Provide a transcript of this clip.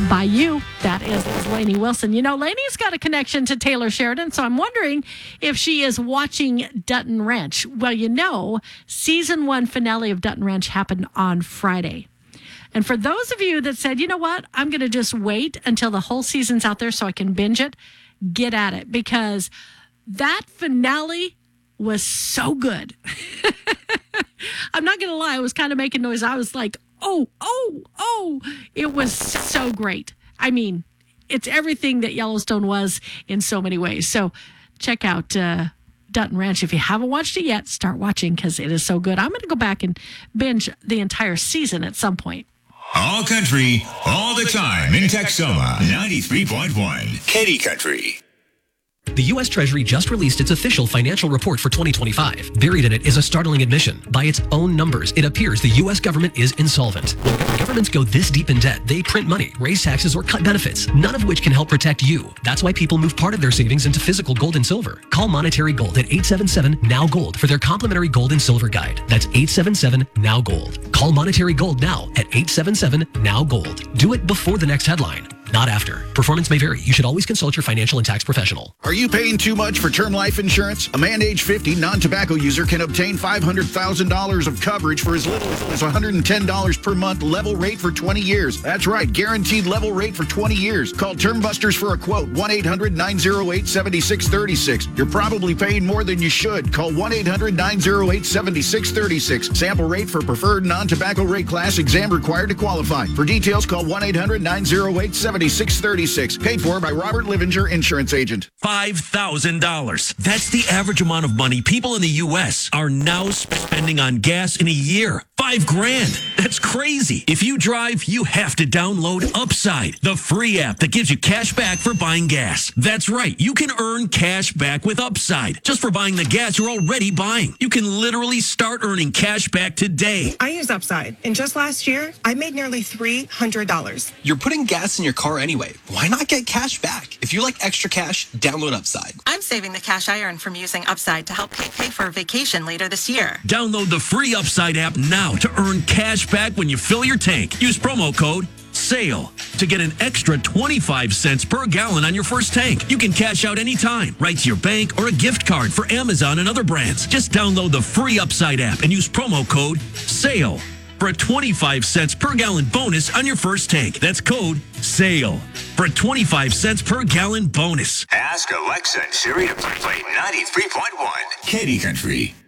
by you. That is Lainey Wilson. You know, Lainey's got a connection to Taylor Sheridan, so I'm wondering if she is watching Dutton Ranch. Well, you know, season 1 finale of Dutton Ranch happened on Friday. And for those of you that said, you know what, I'm going to just wait until the whole season's out there so I can binge it, get at it, because that finale was so good. I'm not going to lie, I was kind of making noise. I was like, oh, it was so great. I mean, it's everything that Yellowstone was in so many ways. So check out Dutton Ranch. If you haven't watched it yet, start watching because it is so good. I'm going to go back and binge the entire season at some point. All country, all the time in Texoma, 93.1. Katy Country. The U.S. Treasury just released its official financial report for 2025. Buried in it is a startling admission. By its own numbers, it appears the U.S. government is insolvent. When governments go this deep in debt, they print money, raise taxes, or cut benefits, none of which can help protect you. That's why people move part of their savings into physical gold and silver. Call Monetary Gold at 877-NOW-GOLD for their complimentary gold and silver guide. That's 877-NOW-GOLD. Call Monetary Gold now at 877-NOW-GOLD. Do it before the next headline, not after. Performance may vary. You should always consult your financial and tax professional. Are you paying too much for term life insurance? A man age 50 non-tobacco user can obtain $500,000 of coverage for as little as $110 per month, level rate for 20 years. That's right, guaranteed level rate for 20 years. Call Term Busters for a quote, 1-800-908-7636. You're probably paying more than you should. Call 1-800-908-7636. Sample rate for preferred non-tobacco rate class, exam required to qualify. For details, call 1-800-908-7636. Paid for by Robert Livinger, insurance agent. $5,000. That's the average amount of money people in the U.S. are now spending on gas in a year. $5,000. That's crazy. If you drive, you have to download Upside, the free app that gives you cash back for buying gas. That's right. You can earn cash back with Upside just for buying the gas you're already buying. You can literally start earning cash back today. I use Upside, and just last year, I made nearly $300. You're putting gas in your car anyway. Why not get cash back? If you like extra cash, download Upside. I'm saving the cash I earn from using Upside to help pay for a vacation later this year. Download the free Upside app now to earn cash back when you fill your tank. Use promo code SALE to get an extra 25 cents per gallon on your first tank. You can cash out anytime, right to your bank or a gift card for Amazon and other brands. Just download the free Upside app and use promo code SALE for a 25 cents per gallon bonus on your first tank. That's code SALE for a 25 cents per gallon bonus. Ask Alexa and Siri to play 93.1. Katy Country.